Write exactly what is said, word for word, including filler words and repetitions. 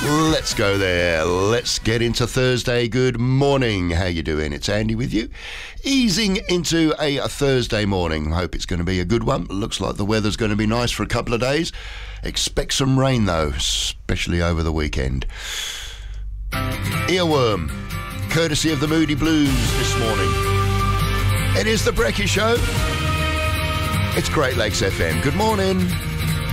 Let's go there. Let's get into Thursday. Good morning. How you doing? It's Andy with you. Easing into a, a Thursday morning. Hope it's going to be a good one. Looks like the weather's going to be nice for a couple of days. Expect some rain though, especially over the weekend. Earworm, courtesy of the Moody Blues this morning. It is the Brekkie Show. It's Great Lakes F M. Good morning.